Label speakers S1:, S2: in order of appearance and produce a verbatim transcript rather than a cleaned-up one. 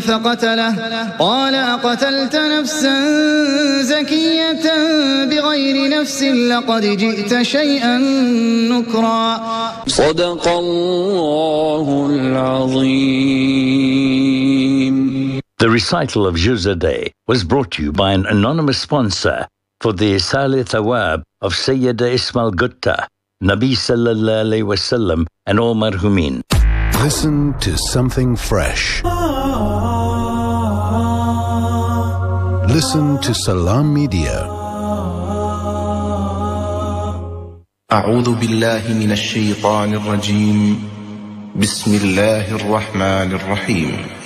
S1: فقتله قال أقتلت نفسا زكية بغير نفس لقد جئت شيئا نكرا
S2: صدق الله العظيم.
S3: The recital of Juz Day was brought to you by an anonymous sponsor for the Isali Thawab of Sayyida Ismail Gutta, Nabi Sallallahu Alaihi Wasallam and all marhumin.
S4: Listen to something fresh. Listen to Salam Media.
S5: أعوذ بالله من الشيطان الرجيم. بسم الله الرحمن الرحيم.